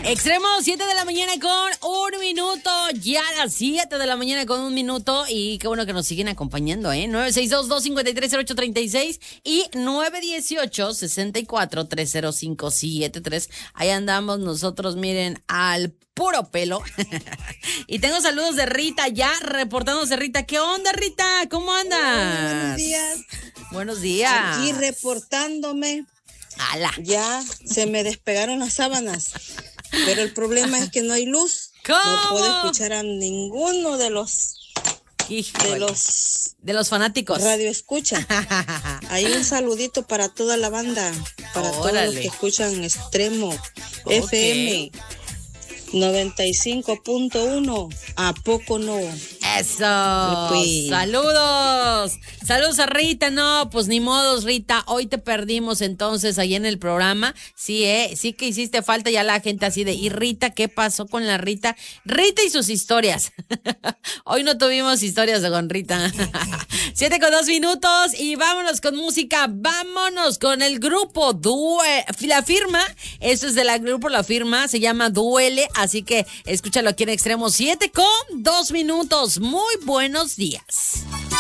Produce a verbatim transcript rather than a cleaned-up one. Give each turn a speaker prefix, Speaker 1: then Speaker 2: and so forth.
Speaker 1: Extremo, siete de la mañana con un minuto. Ya a las siete de la mañana con un minuto. Y qué bueno que nos siguen acompañando, ¿eh? nueve seis dos, dos cinco tres, cero ocho tres seis y nueve uno ocho, seis cuatro, tres cero cinco siete tres. Ahí andamos nosotros, miren, al puro pelo. Y tengo saludos de Rita ya reportándose. Rita, ¿qué onda, Rita? ¿Cómo andas?
Speaker 2: Hola, buenos días.
Speaker 1: Buenos días.
Speaker 2: Aquí reportándome.
Speaker 1: ¡Hala!
Speaker 2: Ya se me despegaron las sábanas. Pero el problema es que no hay luz.
Speaker 1: ¿Cómo?
Speaker 2: No puedo escuchar a ninguno de los
Speaker 1: Híjole.
Speaker 2: de los
Speaker 1: de los fanáticos.
Speaker 2: Radio escucha. Hay un saludito para toda la banda, para
Speaker 1: Órale.
Speaker 2: todos los que escuchan Extremo
Speaker 1: Okay.
Speaker 2: F M noventa y cinco punto uno. ¿A poco no?
Speaker 1: Eso.
Speaker 2: Pues.
Speaker 1: Saludos. Saludos a Rita. No, pues ni modos, Rita. Hoy te perdimos entonces ahí en el programa. Sí, eh, sí que hiciste falta ya la gente así de, ¿y Rita? ¿Qué pasó con la Rita? Rita y sus historias. Hoy no tuvimos historias con Rita. Siete con dos minutos y vámonos con música. Vámonos con el grupo Due La Firma. Esto es de la grupo La Firma. Se llama Duele. Así que escúchalo aquí en Extremo. Siete con dos minutos. Muy buenos días.